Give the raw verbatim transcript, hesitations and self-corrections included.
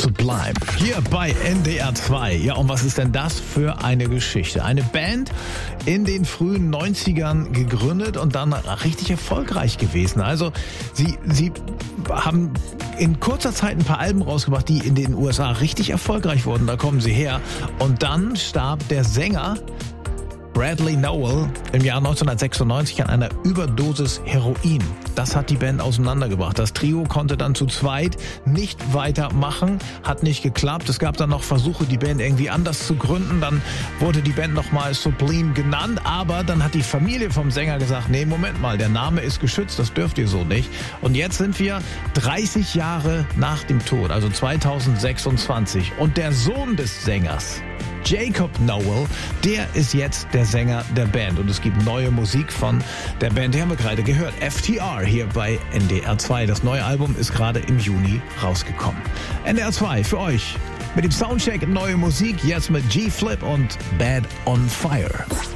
Sublime. Hier bei N D R zwei. Ja, und was ist denn das für eine Geschichte? Eine Band in den frühen neunzigern gegründet und dann richtig erfolgreich gewesen. Also sie, sie haben in kurzer Zeit ein paar Alben rausgebracht, die in den U S A richtig erfolgreich wurden. Da kommen sie her. Und dann starb der Sänger Bradley Nowell im Jahr neunzehnhundertsechsundneunzig an einer Überdosis Heroin. Das hat die Band auseinandergebracht. Das Trio konnte dann zu zweit nicht weitermachen, hat nicht geklappt. Es gab dann noch Versuche, die Band irgendwie anders zu gründen. Dann wurde die Band nochmal Sublime genannt, aber dann hat die Familie vom Sänger gesagt, nee, Moment mal, der Name ist geschützt, das dürft ihr so nicht. Und jetzt sind wir dreißig Jahre nach dem Tod, also zweitausendsechsundzwanzig. Und der Sohn des Sängers, Jacob Nowell, der ist jetzt der Sänger der Band und es gibt neue Musik von der Band, die haben wir gerade gehört, F T R hier bei N D R zwei. Das neue Album ist gerade im Juni rausgekommen. N D R zwei für euch mit dem Soundcheck neue Musik, jetzt mit G-Flip und Bad on Fire.